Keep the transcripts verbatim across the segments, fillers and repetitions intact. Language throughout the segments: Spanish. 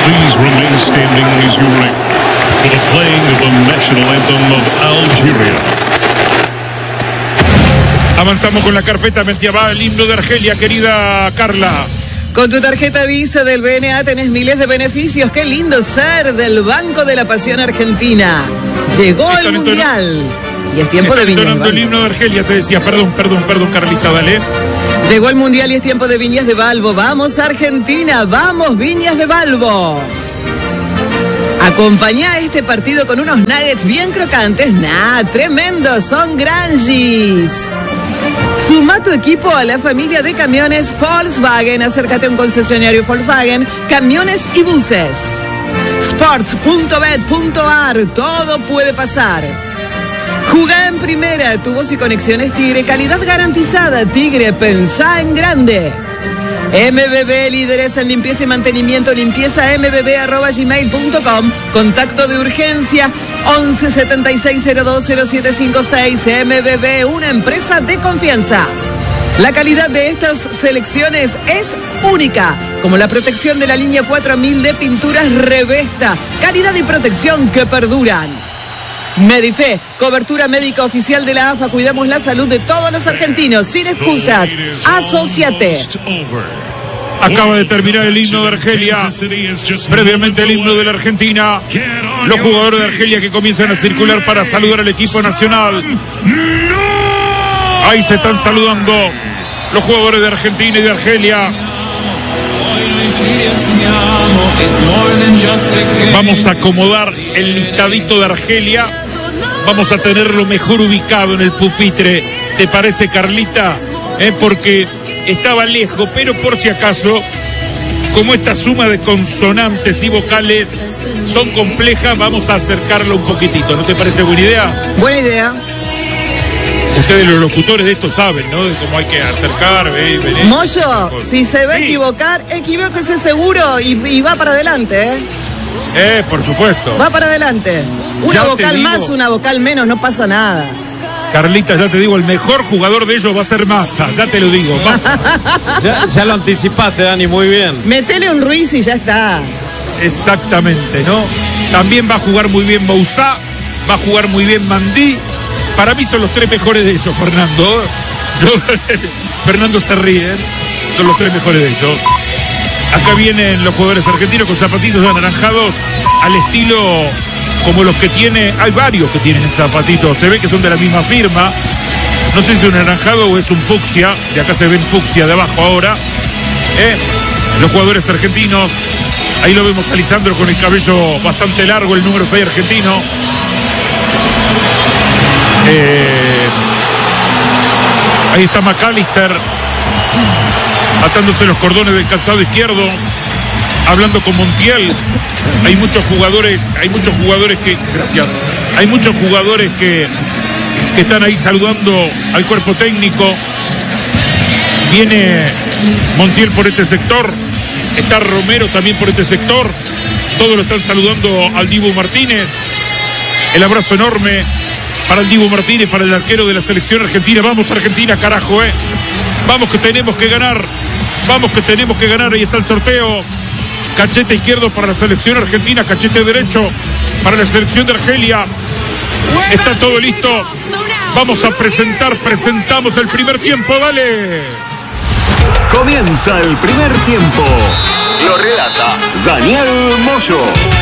Please remain standing as you ring for the playing of the national anthem of Algeria. Avanzamos con la carpeta Mentiabá, el himno de Argelia, querida Carla. Con tu tarjeta Visa del B N A tenés miles de beneficios. Qué lindo ser del Banco de la Pasión Argentina. Llegó Están el Mundial y es tiempo Están de viñas. entonando el himno de Argelia, te decía. Perdón, perdón, perdón, Carlita, dale. Llegó el Mundial y es tiempo de Viñas de Balbo. Vamos Argentina, vamos Viñas de Balbo. Acompañá este partido con unos nuggets bien crocantes. Nah, tremendos, son Grangis. Suma tu equipo a la familia de camiones Volkswagen. Acércate a un concesionario Volkswagen, camiones y buses. sports punto bet punto a r, todo puede pasar. Jugá en primera, tu voz y conexiones Tigre, calidad garantizada. Tigre, pensá en grande. M B B, líderes en limpieza y mantenimiento, limpieza m b b arroba gmail punto com. Contacto de urgencia once setenta y seis cero dos cero siete cinco seis. M B B, una empresa de confianza. La calidad de estas selecciones es única, como la protección de la línea cuatro mil de pinturas Revesta. Calidad y protección que perduran. Medife, cobertura médica oficial de la A F A. Cuidamos la salud de todos los argentinos, sin excusas. Asociate. Acaba de terminar el himno de Argelia. Previamente el himno de la Argentina. Los jugadores de Argelia que comienzan a circular para saludar al equipo nacional. Ahí se están saludando los jugadores de Argentina y de Argelia. Vamos a acomodar el listadito de Argelia. Vamos a tenerlo mejor ubicado en el pupitre. ¿Te parece, Carlita? ¿Eh? Porque estaba lejos, pero por si acaso, como esta suma de consonantes y vocales son complejas, vamos a acercarlo un poquitito. ¿No te parece buena idea? Buena idea. Ustedes los locutores de esto saben, ¿no? De cómo hay que acercar, ve, ve, Moyo, si se va a equivocar, equivóquese seguro y, y va para adelante, ¿eh? Eh, por supuesto. Va para adelante. Una Ya te vocal digo. más, una vocal menos, no pasa nada. Carlita, ya te digo, el mejor jugador de ellos va a ser Massa, ya te lo digo, Massa. Ya, ya lo anticipaste, Dani, muy bien. Metele un Ruiz y ya está. Exactamente, ¿no? También va a jugar muy bien Bouzá, va a jugar muy bien Mandí. Para mí son los tres mejores de ellos, Fernando. Yo, Fernando se ríe, son los tres mejores de ellos. Acá vienen los jugadores argentinos con zapatitos anaranjados al estilo como los que tiene, hay varios que tienen zapatitos, se ve que son de la misma firma. No sé si es un anaranjado o es un fucsia, de acá se ven fucsia de abajo ahora. ¿Eh? Los jugadores argentinos, ahí lo vemos a Lisandro con el cabello bastante largo, el número seis argentino. Eh, ahí está McAllister atándose los cordones del calzado izquierdo, hablando con Montiel. Hay muchos jugadores, hay muchos jugadores que, gracias, hay muchos jugadores que, que están ahí saludando al cuerpo técnico. Viene Montiel por este sector, está Romero también por este sector. Todos lo están saludando al Dibu Martínez. El abrazo enorme para el Dibu Martínez, para el arquero de la selección argentina. Vamos Argentina, carajo, eh. Vamos que tenemos que ganar. Vamos que tenemos que ganar. Ahí está el sorteo. Cachete izquierdo para la selección argentina, cachete derecho para la selección de Argelia. Está todo listo. Vamos a presentar, presentamos el primer tiempo, dale. Comienza el primer tiempo. Lo relata Daniel Moyo.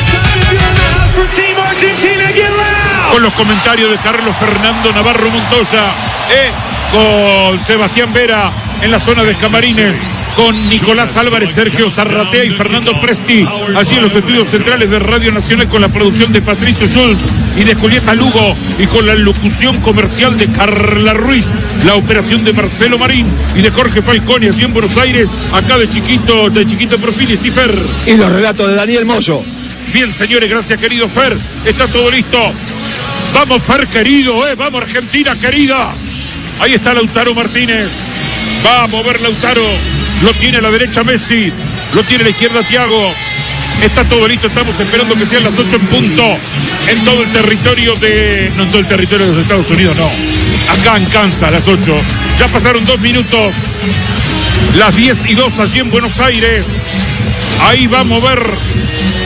Con los comentarios de Carlos Fernando Navarro Montoya, eh, con Sebastián Vera en la zona de camarines, con Nicolás Álvarez, Sergio Zarratea y Fernando Presti, allí en los estudios centrales de Radio Nacional, con la producción de Patricio Schultz y de Julieta Lugo, y con la locución comercial de Carla Ruiz, la operación de Marcelo Marín y de Jorge Falcone, allí en Buenos Aires, acá de chiquito, de chiquito perfil y Fer. Y los relatos de Daniel Moyo. Bien, señores, gracias, querido Fer. Está todo listo. Vamos, Fer, querido, eh. Vamos, Argentina, querida. Ahí está Lautaro Martínez. Va a mover Lautaro. Lo tiene a la derecha Messi. Lo tiene a la izquierda Thiago. Está todo listo. Estamos esperando que sean las ocho en punto. En todo el territorio de... No en todo el territorio de los Estados Unidos, no. Acá en Kansas, las ocho. Ya pasaron dos minutos. Las diez y dos allí en Buenos Aires. Ahí va a mover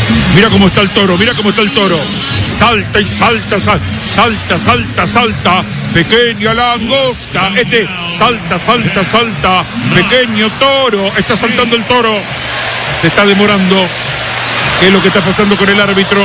Mira cómo está el toro, mira cómo está el toro. Salta y salta, salta, salta, salta, salta. Pequeña langosta. Este salta, salta, salta. Pequeño toro. Está saltando el toro. Se está demorando. ¿Qué es lo que está pasando con el árbitro?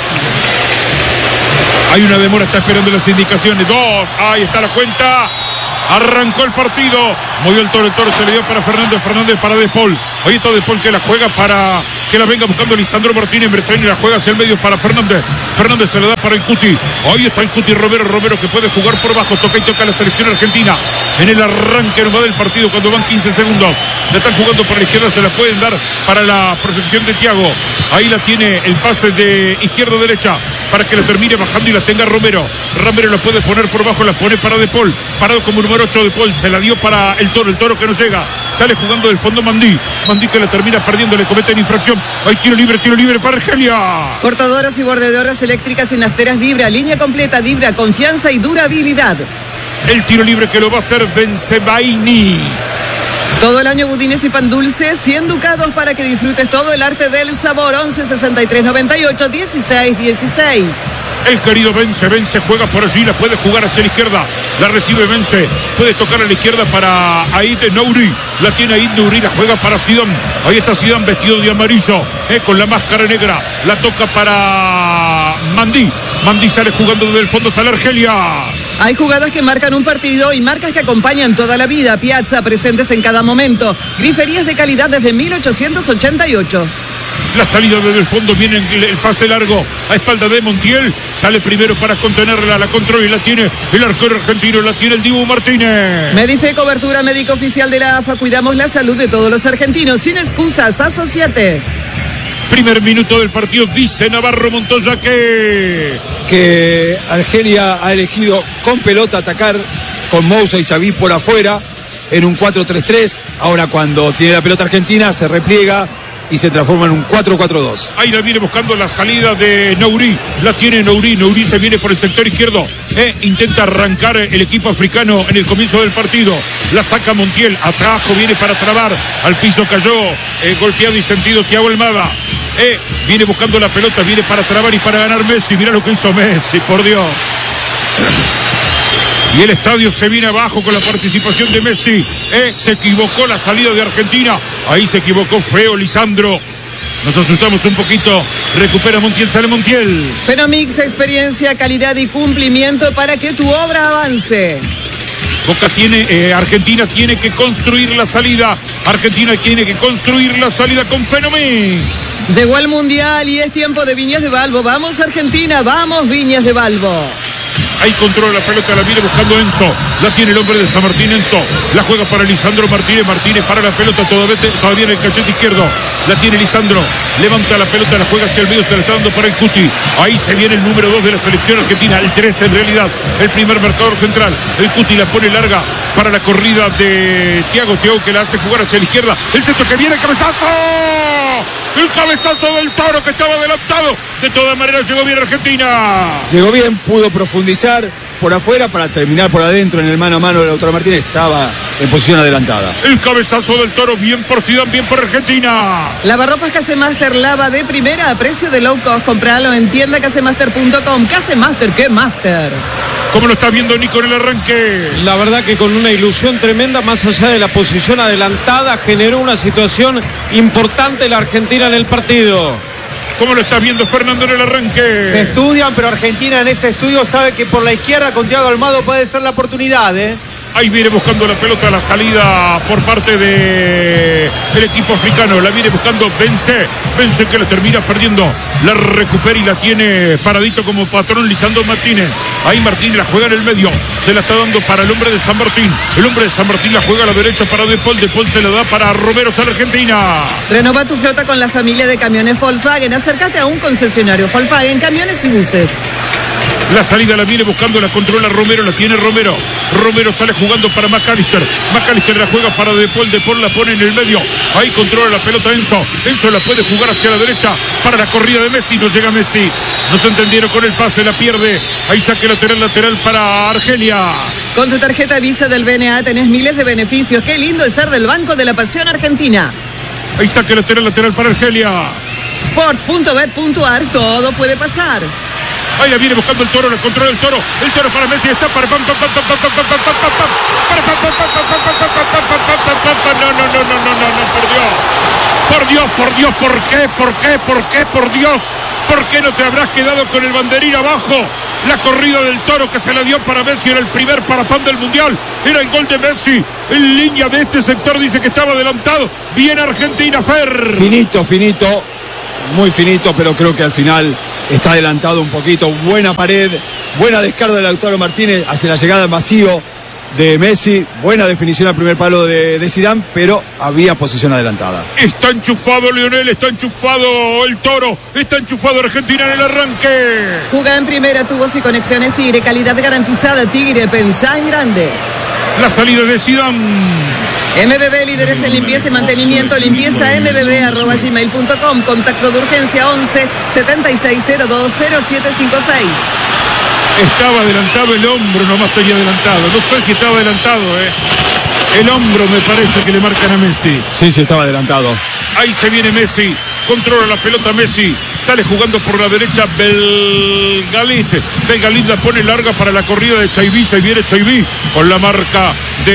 Hay una demora, está esperando las indicaciones. Dos, ahí está la cuenta. Arrancó el partido. Movió el toro, el toro se le dio para Fernández, Fernández para De Paul. Ahí está De Paul que la juega para que la venga buscando Lisandro Martínez. Bertoni la juega hacia el medio para Fernández. Fernández se le da para el Cuti. Ahí está el Cuti Romero, Romero que puede jugar por bajo. Toca y toca la selección argentina. En el arranque no va del partido cuando van quince segundos. La están jugando por la izquierda, se la pueden dar para la proyección de Thiago. Ahí la tiene el pase de izquierda a derecha para que la termine bajando y la tenga Romero. Romero la puede poner por bajo, la pone para De Paul. Parado como número ocho De Paul, se la dio para el toro, el toro que no llega. Sale jugando del fondo Mandí. Mandí que la termina perdiendo, le cometen infracción. Hay tiro libre, tiro libre para Argelia. Cortadoras y bordeadoras eléctricas y nafteras Dibra, línea completa Dibra, confianza y durabilidad. El tiro libre que lo va a hacer Benzebaini. Todo el año budines y pan dulce, cien ducados para que disfrutes todo el arte del sabor. Once sesenta y tres noventa y ocho dieciséis dieciséis. El querido Vence, Vence juega por allí, la puede jugar hacia la izquierda, la recibe Vence, puede tocar a la izquierda para Aït Nouri, la tiene Aït Nouri, la juega para Zidane, ahí está Zidane vestido de amarillo, eh, con la máscara negra, la toca para Mandí, Mandí sale jugando desde el fondo, sale Argelia. Hay jugadas que marcan un partido y marcas que acompañan toda la vida. Piazza, presentes en cada momento. Griferías de calidad desde mil ochocientos ochenta y ocho. La salida desde el fondo, viene el, el pase largo a espalda de Montiel. Sale primero para contenerla, la controla y la tiene el arquero argentino, la tiene el Dibu Martínez. Medife, cobertura médica oficial de la A F A. Cuidamos la salud de todos los argentinos. Sin excusas, asociate. Primer minuto del partido, dice Navarro Montoya que... que Argelia ha elegido con pelota atacar con Moussa y Xavi por afuera en un cuatro tres tres. Ahora cuando tiene la pelota Argentina se repliega y se transforma en un cuatro cuatro dos. Ahí la viene buscando la salida de Nouri. La tiene Nouri. Nouri se viene por el sector izquierdo. Eh, intenta arrancar el equipo africano en el comienzo del partido. La saca Montiel. Atrajo, viene para trabar. Al piso cayó. Eh, golpeado y sentido Thiago Almada. Eh, viene buscando la pelota. Viene para trabar y para ganar Messi. Mirá lo que hizo Messi, por Dios. Y el estadio se viene abajo con la participación de Messi. Eh, se equivocó la salida de Argentina. Ahí se equivocó feo Lisandro. Nos asustamos un poquito. Recupera Montiel, sale Montiel. Fenomix, experiencia, calidad y cumplimiento para que tu obra avance. Boca tiene, eh, Argentina tiene que construir la salida. Argentina tiene que construir la salida con Fenomix. Llegó el Mundial y es tiempo de Viñas de Balbo. Vamos Argentina, vamos Viñas de Balbo. Ahí controla la pelota, la viene buscando Enzo. La tiene el hombre de San Martín, Enzo. La juega para Lisandro Martínez. Martínez para la pelota, todavía, todavía en el cachete izquierdo. La tiene Lisandro. Levanta la pelota, la juega hacia el medio, se la está dando para el Cuti. Ahí se viene el número dos de la selección argentina. El trece en realidad. El primer marcador central. El Cuti la pone larga para la corrida de Thiago. Thiago que la hace jugar hacia la izquierda. El centro que viene, el cabezazo. El cabezazo del Toro que estaba adelantado. De todas maneras llegó bien Argentina. Llegó bien, pudo profundizar por afuera para terminar por adentro en el mano a mano de Lautaro Martínez. Estaba en posición adelantada. El cabezazo del Toro, bien por Zidane, bien por Argentina. Lavarropas Casemaster, lava de primera a precio de low cost. Compralo en tienda casemaster punto com. Casemaster, ¿qué master? ¿Cómo lo está viendo Nico en el arranque? La verdad que con una ilusión tremenda, más allá de la posición adelantada, generó una situación importante la Argentina en el partido. ¿Cómo lo está viendo Fernando en el arranque? Se estudian, pero Argentina en ese estudio sabe que por la izquierda con Thiago Almada puede ser la oportunidad, ¿eh? Ahí viene buscando la pelota, la salida por parte de el equipo africano. La viene buscando Vence. Vence que la termina perdiendo. La recupera y la tiene paradito como patrón Lisandro Martínez. Ahí Martínez la juega en el medio. Se la está dando para el hombre de San Martín. El hombre de San Martín la juega a la derecha para De Paul. De Paul se la da para Romero, sale Argentina. Renova tu flota con la familia de camiones Volkswagen. Acércate a un concesionario Volkswagen, camiones y buses. La salida la viene buscando, la controla Romero, la tiene Romero. Romero sale jugando para McAllister. McAllister la juega para De Paul. De Paul la pone en el medio. Ahí controla la pelota Enzo. Enzo la puede jugar hacia la derecha para la corrida de Messi. No llega Messi. No se entendieron con el pase, la pierde. Ahí saque lateral, lateral para Argelia. Con tu tarjeta Visa del B N A tenés miles de beneficios. Qué lindo es ser del Banco de la Pasión Argentina. Ahí saque lateral, lateral para Argelia. sports punto bet punto ar, todo puede pasar. Ahí la viene buscando el Toro, la controla el Toro. El Toro para Messi está para pam pam pam pam pam pam pam pam pam pam. Para pam pam pam pam pam pam pam pam pam pam. No, no, no, no, no, no, no, por Dios. Por Dios, por Dios, ¿por qué? ¿Por qué? ¿Por qué? Por Dios. ¿Por qué no te habrás quedado con el banderín abajo? La corrida del Toro que se la dio para Messi era el primer parapán del Mundial. Era el gol de Messi. En línea de este sector dice que estaba adelantado. Bien Argentina, Fer. Finito, finito. Muy finito, pero creo que al final está adelantado un poquito. Buena pared, buena descarga de Lautaro Martínez hacia la llegada al vacío de Messi. Buena definición al primer palo de, de Zidane, pero había posición adelantada. Está enchufado Lionel, está enchufado el Toro, está enchufado Argentina en el arranque. Jugada en primera, tubos y conexiones Tigre, calidad garantizada. Tigre, pensá en grande. La salida de Zidane. M B B, líderes en limpieza y mantenimiento, limpieza m b b arroba gmail punto com, contacto de urgencia once setenta y seis cero dos cero siete cinco seis. Estaba adelantado el hombro, nomás tenía adelantado, no sé si estaba adelantado, eh. El hombro me parece que le marcan a Messi. Sí, sí, estaba adelantado. Ahí se viene Messi, controla la pelota Messi, sale jugando por la derecha Belgalit. Belgalit la pone larga para la corrida de Chaiví, se viene Chaiví con la marca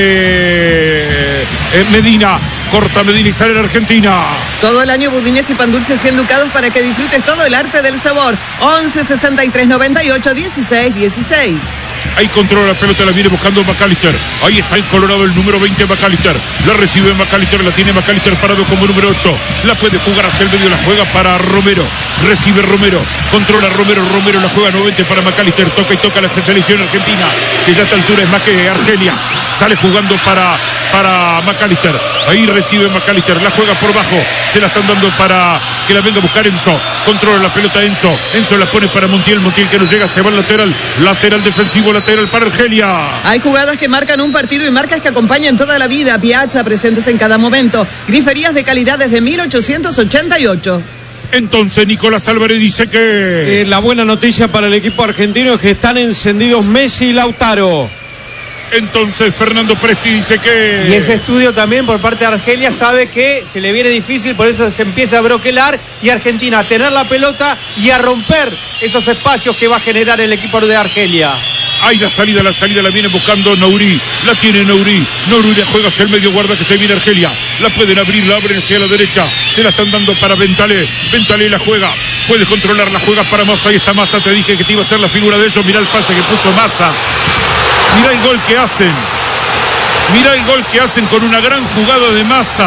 de eh, Medina. Corta Medina y sale la Argentina. Todo el año budines y pan dulces y enducados para que disfrutes todo el arte del sabor. once sesenta y tres noventa y ocho dieciséis dieciséis. Ahí controla la pelota, la viene buscando McAllister. Ahí está el Colorado, el número veinte McAllister. La recibe McAllister, la tiene McAllister parado como número ocho. La puede jugar hacia el medio, la juega para Romero. Recibe Romero, controla Romero, Romero la juega nuevamente para McAllister. Toca y toca la selección argentina, que ya a esta altura es más que Argelia. Sale jugando para, para McAllister. Ahí recibe McAllister, la juega por bajo. Se la están dando para que la venga a buscar Enzo. Controla la pelota Enzo. Enzo la pone para Montiel. Montiel que no llega, se va al lateral. Lateral defensivo, lateral para Argelia. Hay jugadas que marcan un partido y marcas que acompañan toda la vida. Piazza, presentes en cada momento. Griferías de calidad desde mil ochocientos ochenta y ocho. Entonces Nicolás Álvarez dice que... Eh, la buena noticia para el equipo argentino es que están encendidos Messi y Lautaro. Entonces Fernando Presti dice que... Y ese estudio también por parte de Argelia sabe que se le viene difícil, por eso se empieza a broquelar y Argentina a tener la pelota y a romper esos espacios que va a generar el equipo de Argelia. Ahí la salida, la salida la viene buscando Nouri. La tiene Nouri. Nouri la juega hacia el medio, guarda que se viene Argelia. La pueden abrir, la abren hacia la derecha. Se la están dando para Bentalé. Bentalé la juega. Puede controlar, la juega para Massa. Ahí está Massa, te dije que te iba a ser la figura de ellos. Mirá el pase que puso Massa. Mirá el gol que hacen. Mirá el gol que hacen con una gran jugada de Massa.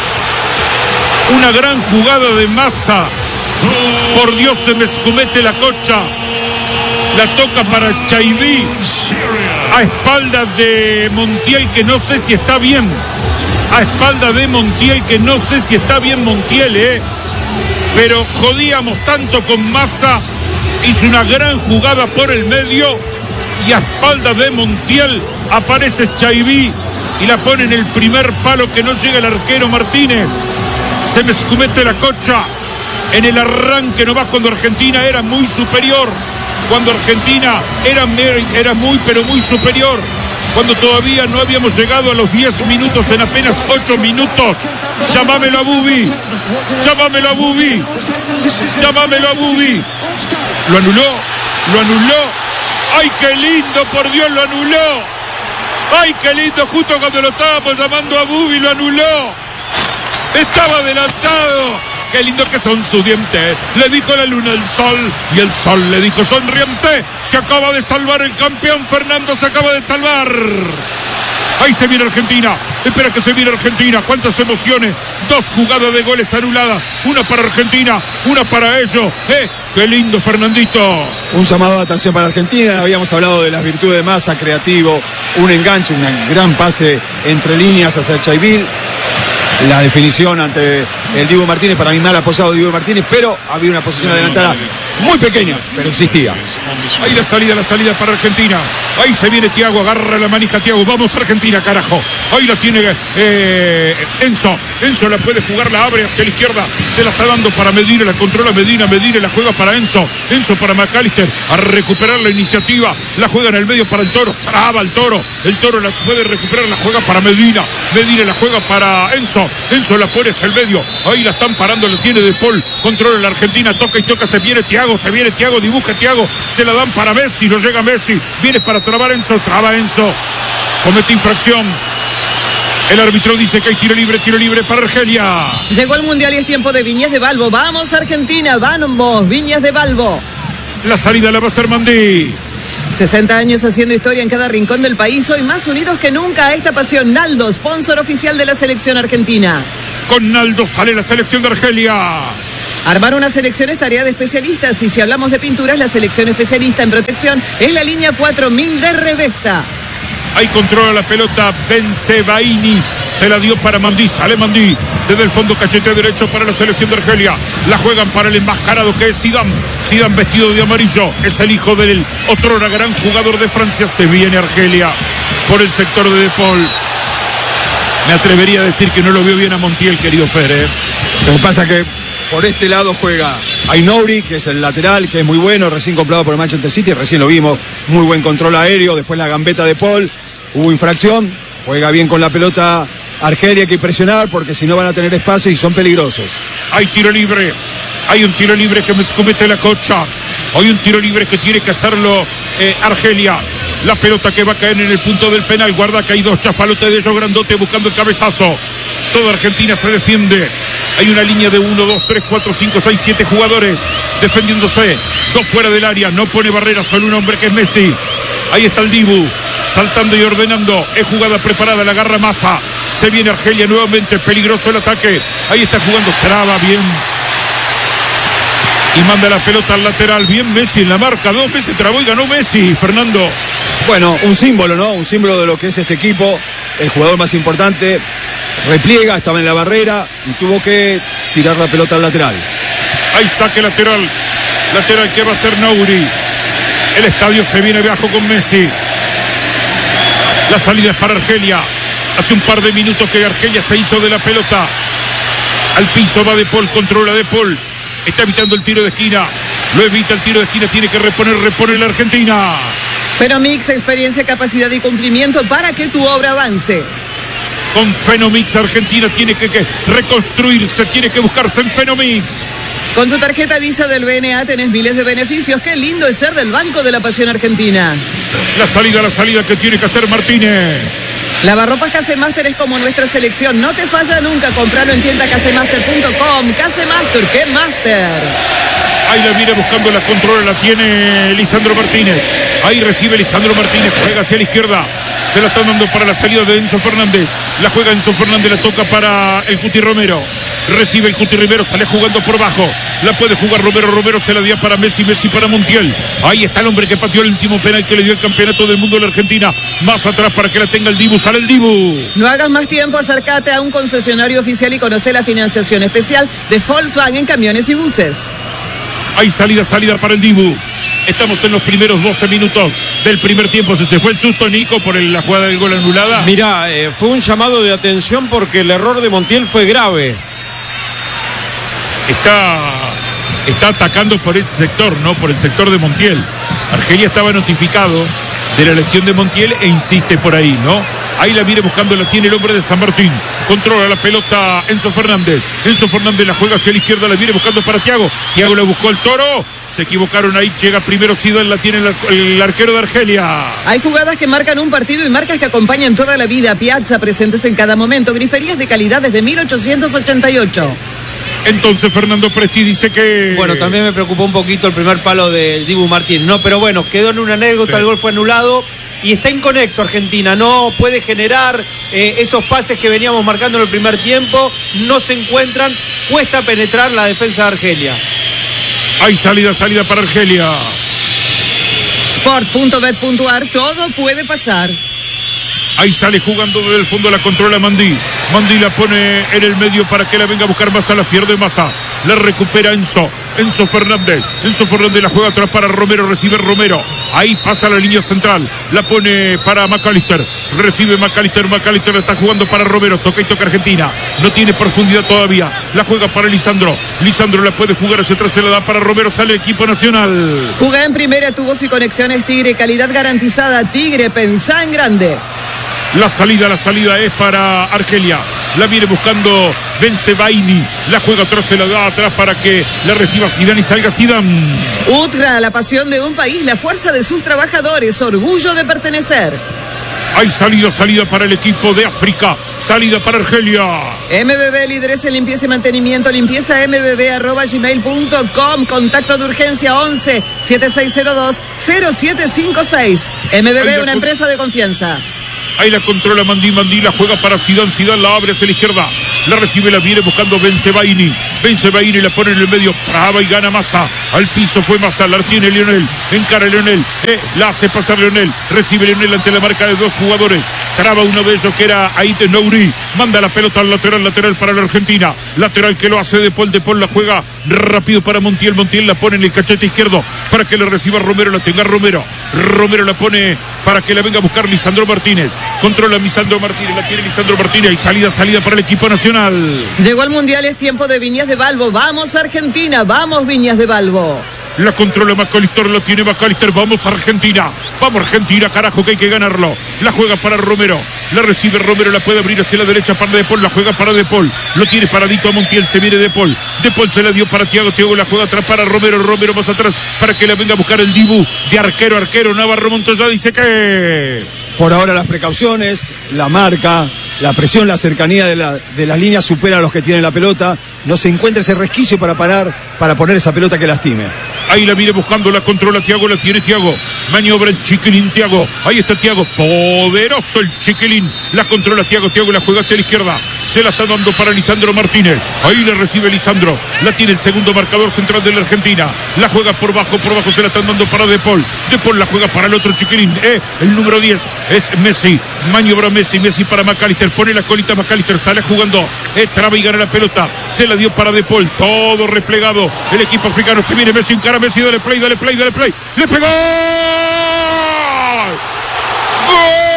Una gran jugada de Massa. Por Dios, se me escumete la cocha. La toca para Chaiví. A espaldas de Montiel, que no sé si está bien. A espaldas de Montiel, que no sé si está bien Montiel, eh. Pero jodíamos tanto con Massa. Hizo una gran jugada por el medio. Y a espaldas de Montiel aparece Chaiví y la pone en el primer palo que no llega el arquero Martínez. Se me escumete la cocha. En el arranque nomás, cuando Argentina era muy superior. Cuando Argentina era, era muy pero muy superior. Cuando todavía no habíamos llegado a los diez minutos, en apenas ocho minutos. Llámamelo a Bubi. Llámamelo a Bubi. Llámamelo a Bubi. Lo anuló. Lo anuló. ¡Ay, qué lindo! Por Dios, lo anuló. ¡Ay, qué lindo! Justo cuando lo estábamos llamando a Bubi, lo anuló. Estaba adelantado. ¡Qué lindo que son sus dientes! Le dijo la luna al sol y el sol le dijo sonriente. Se acaba de salvar el campeón, Fernando, se acaba de salvar. Ahí se viene Argentina. Espera que se viene Argentina. Cuántas emociones. Dos jugadas de goles anuladas. Una para Argentina, una para ellos. ¡Eh! ¡Qué lindo, Fernandito! Un llamado de atención para Argentina. Habíamos hablado de las virtudes de Massa, creativo, un enganche, un gran pase entre líneas hacia Chaiví. La definición ante el Dibu Martínez, para mí mal apoyado Dibu Martínez, pero había una posición adelantada muy pequeña, pero existía. Ahí la salida, la salida para Argentina. Ahí se viene Thiago, agarra la manija Thiago. Vamos Argentina, carajo. Ahí la tiene eh, Enzo. Enzo la puede jugar, la abre hacia la izquierda. Se la está dando para Medina, la controla Medina. Medina la juega para Enzo. Enzo para McAllister. A recuperar la iniciativa. La juega en el medio para el Toro. Traba el Toro. El Toro la puede recuperar, la juega para Medina. Medina la juega para Enzo. Enzo la pone hacia el medio. Ahí la están parando, la tiene De Paul. Controla la Argentina. Toca y toca. Se viene Thiago. Se viene Thiago. Dibuja Thiago. Se la dan para Messi. No llega Messi. Viene para trabar Enzo. Traba Enzo. Comete infracción. El árbitro dice que hay tiro libre, tiro libre para Argelia. Llegó el Mundial y es tiempo de Viñas de Balbo. Vamos Argentina, vamos, Viñas de Balbo. La salida la va a hacer Mandí. sesenta años haciendo historia en cada rincón del país, hoy más unidos que nunca a esta pasión. Naldo, sponsor oficial de la selección argentina. Con Naldo sale la selección de Argelia. Armar una selección es tarea de especialistas y si hablamos de pinturas, la selección especialista en protección es la línea cuatro mil de Revesta. Ahí controla la pelota Bensebaini. Se la dio para Mandí. Sale Mandí. Desde el fondo cachete derecho para la selección de Argelia. La juegan para el enmascarado que es Zidane. Zidane vestido de amarillo. Es el hijo del otrora gran jugador de Francia. Se viene Argelia por el sector de De Paul. Me atrevería a decir que no lo vio bien a Montiel, querido Fer, ¿eh? Lo que pasa que por este lado juega Ainouri, que es el lateral, que es muy bueno, recién comprado por el Manchester City, recién lo vimos, muy buen control aéreo, después la gambeta de Paul, hubo infracción, juega bien con la pelota Argelia, hay que presionar porque si no van a tener espacio y son peligrosos. Hay tiro libre, hay un tiro libre que me comete la cocha, hay un tiro libre que tiene que hacerlo eh, Argelia. La pelota que va a caer en el punto del penal, guarda que hay dos chafalotes de ellos grandote buscando el cabezazo. Toda Argentina se defiende. Hay una línea de uno, dos, tres, cuatro, cinco, seis, siete jugadores defendiéndose. Dos fuera del área, no pone barrera, solo un hombre que es Messi. Ahí está el Dibu, saltando y ordenando. Es jugada preparada, la agarra Massa. Se viene Argelia nuevamente, peligroso el ataque. Ahí está jugando, traba bien. Y manda la pelota al lateral. Bien Messi en la marca, dos veces trabó y ganó Messi, Fernando. Bueno, un símbolo, ¿no? Un símbolo de lo que es este equipo. El jugador más importante. Repliega, estaba en la barrera y tuvo que tirar la pelota al lateral. Ahí saque lateral. Lateral que va a ser Nouri. El estadio se viene abajo con Messi. La salida es para Argelia. Hace un par de minutos que Argelia se hizo de la pelota. Al piso va De Paul, controla De Paul. Está evitando el tiro de esquina. Lo evita el tiro de esquina, tiene que reponer, repone la Argentina. Fenomix, experiencia, capacidad y cumplimiento para que tu obra avance. Con Fenomix Argentina tiene que, que reconstruirse, tiene que buscarse en Fenomix. Con tu tarjeta Visa del B N A tenés miles de beneficios. Qué lindo es ser del Banco de la Pasión Argentina. La salida, la salida que tiene que hacer Martínez. Lavarropas Casemaster es como nuestra selección. No te falla nunca. Compralo en tienda casemaster punto com. Casemaster, ¡qué master! Ahí la viene buscando, la controla, la tiene Lisandro Martínez. Ahí recibe Lisandro Martínez, juega hacia la izquierda. Se la están dando para la salida de Enzo Fernández. La juega Enzo Fernández, la toca para el Cuti Romero. Recibe el Cuti Romero, sale jugando por bajo. La puede jugar Romero, Romero se la dio para Messi, Messi para Montiel. Ahí está el hombre que pateó el último penal que le dio el campeonato del mundo a la Argentina. Más atrás para que la tenga el Dibu, sale el Dibu. No hagas más tiempo, acércate a un concesionario oficial y conoce la financiación especial de Volkswagen Camiones y Buses. Hay salida, salida para el Dibu. Estamos en los primeros doce minutos del primer tiempo. ¿Se te fue el susto, Nico, por el, la jugada del gol anulada? Mirá, eh, fue un llamado de atención porque el error de Montiel fue grave. Está, está atacando por ese sector, ¿no? Por el sector de Montiel. Argelia estaba notificado de la lesión de Montiel e insiste por ahí, ¿no? Ahí la viene buscando, la tiene el hombre de San Martín. Controla la pelota Enzo Fernández. Enzo Fernández la juega hacia la izquierda, la viene buscando para Thiago. Thiago la buscó el Toro. Se equivocaron ahí, llega primero Zidane, la tiene el, el arquero de Argelia. Hay jugadas que marcan un partido y marcas que acompañan toda la vida. Piazza, presentes en cada momento. Griferías de calidad desde mil ochocientos ochenta y ocho. Entonces Fernando Presti dice que... Bueno, también me preocupó un poquito el primer palo del Dibu Martínez, ¿no? Pero bueno, quedó en una anécdota, sí. El gol fue anulado y está inconexo Argentina, no puede generar eh, esos pases que veníamos marcando en el primer tiempo, no se encuentran, cuesta penetrar la defensa de Argelia. Hay salida, salida para Argelia. sport punto bet punto a r, todo puede pasar. Ahí sale jugando desde el fondo, la controla Mandí. Mandí la pone en el medio para que la venga a buscar Massa, la pierde Massa. La recupera Enzo. Enzo Fernández. Enzo Fernández la juega atrás para Romero. Recibe Romero. Ahí pasa la línea central. La pone para McAllister. Recibe McAllister. McAllister está jugando para Romero. Toca y toca Argentina. No tiene profundidad todavía. La juega para Lisandro. Lisandro la puede jugar hacia atrás. Se la da para Romero. Sale el equipo nacional. Juega en primera, tubos y conexiones Tigre. Calidad garantizada. Tigre, pensá en grande. La salida, la salida es para Argelia. La viene buscando Bensebaini. La juega atrás, se la da atrás para que la reciba Zidane y salga Zidane. Ultra, la pasión de un país, la fuerza de sus trabajadores, orgullo de pertenecer. Hay salida, salida para el equipo de África. Salida para Argelia. M B B, líderes en limpieza y mantenimiento. Limpieza m b b arroba gmail punto com. Contacto de urgencia once, setenta y seis cero dos, cero siete cinco seis. M B B, una empresa de confianza. Ahí la controla Mandí, Mandí la juega para Zidane, Zidane la abre hacia la izquierda, la recibe, la viene buscando Bensebaini, Bensebaini la pone en el medio, traba y gana Massa, al piso fue Massa, la tiene Lionel, encara Lionel, eh, la hace pasar Lionel, recibe Lionel ante la marca de dos jugadores, traba uno de ellos que era Aite Nouri, manda la pelota al lateral, lateral para la Argentina, lateral que lo hace De Paul, De Paul la juega rápido para Montiel, Montiel la pone en el cachete izquierdo, para que la reciba Romero, la tenga Romero, Romero la pone para que la venga a buscar Lisandro Martínez. Controla Lisandro Martínez, la tiene Lisandro Martínez y salida, salida para el equipo nacional. Llegó el Mundial, es tiempo de Viñas de Balbo. Vamos Argentina, vamos Viñas de Balbo. La controla McAllister, lo tiene McAllister, vamos Argentina, vamos Argentina, carajo que hay que ganarlo. La juega para Romero, la recibe Romero, la puede abrir hacia la derecha para De Paul, la juega para De Paul, lo tiene paradito a Montiel, se viene De Paul, De Paul se la dio para Thiago, Thiago la juega atrás para Romero, Romero más atrás para que la venga a buscar el Dibu de arquero, arquero, Navarro Montoya dice que... Por ahora las precauciones, la marca, la presión, la cercanía de, la, de las líneas supera a los que tienen la pelota. No se encuentra ese resquicio para parar, para poner esa pelota que lastime. Ahí la viene buscando, la controla Thiago, la tiene Thiago. Maniobra el Chiquilín Thiago. Ahí está Thiago, poderoso el Chiquilín. La controla Thiago, Thiago la juega hacia la izquierda. Se la está dando para Lisandro Martínez. Ahí la recibe Lisandro. La tiene el segundo marcador central de la Argentina. La juega por bajo, por bajo se la están dando para De Paul. De Paul la juega para el otro Chiquilín. Eh, el número diez es Messi. Maniobra Messi, Messi para McAllister. Pone la colita McAllister, sale jugando. Eh, traba y gana la pelota. Se la dio para De Paul. Todo replegado. El equipo africano se viene Messi, un cara Messi, dale play, dale play, dale play. ¡Le pegó! ¡Gol!